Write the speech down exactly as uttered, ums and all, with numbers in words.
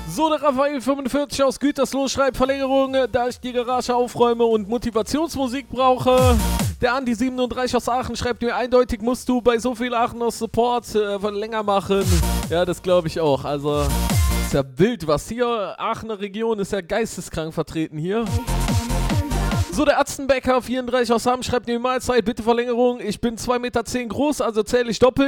So, der Raphael fünfundvierzig aus Gütersloh schreibt Verlängerung, da ich die Garage aufräume und Motivationsmusik brauche. Der Andi siebenunddreißig aus Aachen schreibt mir, eindeutig musst du bei so viel Aachener Support äh, länger machen. Ja, das glaube ich auch. Also, ist ja wild, was hier, Aachener Region ist ja geisteskrank vertreten hier. So, der Atzenbecker vierunddreißig aus Hamm schreibt mir Mahlzeit, bitte Verlängerung. Ich bin zwei Meter zehn groß, also zähle ich doppelt.